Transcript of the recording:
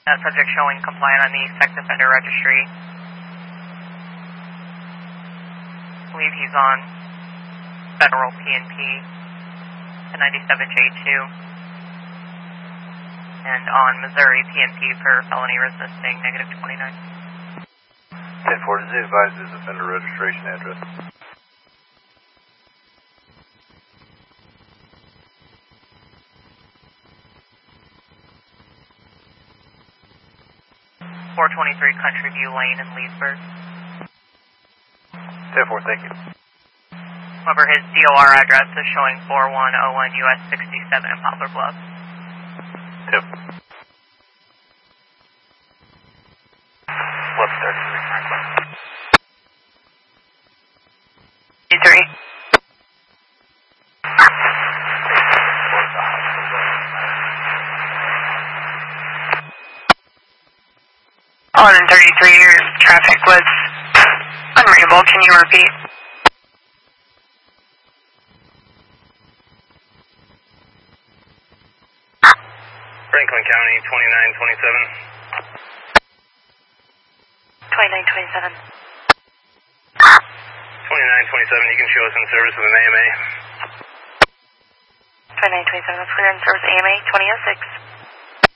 Subject showing compliant on the sex offender registry. I believe he's on federal PNP, the 97J2, and on Missouri PNP for felony resisting, -29. 10-4, does he advise his offender registration address? .423 Country View Lane in Leesburg. 10-4, thank you. However, his DOR address is showing 4101 US 67 in Poplar Bluff. Yep. Left 33, Franklin. 33. On 33, your traffic was unreadable. Can you repeat? Franklin County, 2927. 2927. 2927, you can show us in service with an AMA. 2927, clear in service AMA 2006.